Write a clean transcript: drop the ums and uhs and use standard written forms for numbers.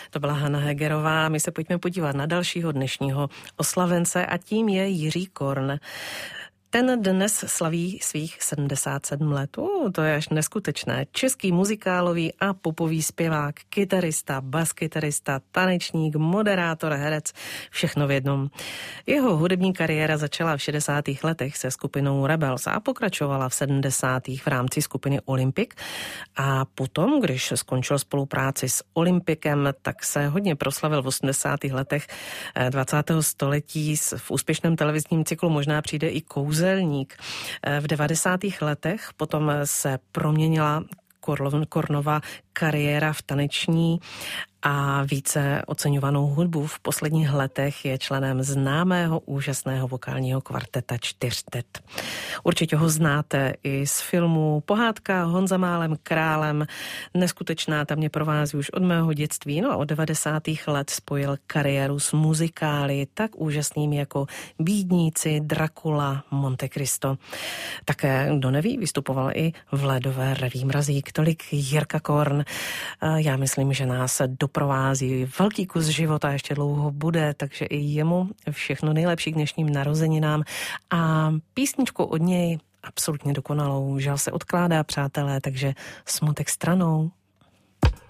To byla Hana Hegerová. My se pojďme podívat na dalšího dnešního oslavence a tím je Jiří Korn. Ten dnes slaví svých 77 let. To je až neskutečné. Český muzikálový a popový zpěvák, kytarista, baskytarista, tanečník, moderátor, herec, všechno v jednom. Jeho hudební kariéra začala v 60. letech se skupinou Rebels a pokračovala v 70. v rámci skupiny Olympic. A potom, když skončil spolupráci s Olympikem, tak se hodně proslavil v 80. letech 20. století v úspěšném televizním cyklu Možná přijde i kouzelník. V 90. letech potom se proměnila Kornova kariéra v taneční a více oceňovanou hudbu. V posledních letech je členem známého úžasného vokálního kvarteta Čtyřtet. Určitě ho znáte i z filmu Pohádka Honza Málem králem. Neskutečná, ta mě provází už od mého dětství. No a od 90. let spojil kariéru s muzikály tak úžasnými jako Bídníci, Dracula, Monte Cristo. Také, kdo neví, vystupoval i v Ledové reví Mrazík. Tolik Jirka Korn. Já myslím, že nás doprovází velký kus života, ještě dlouho bude, takže i jemu všechno nejlepší k dnešním narozeninám a písničku od něj absolutně dokonalou. Žal se odkládá, přátelé, takže smutek stranou.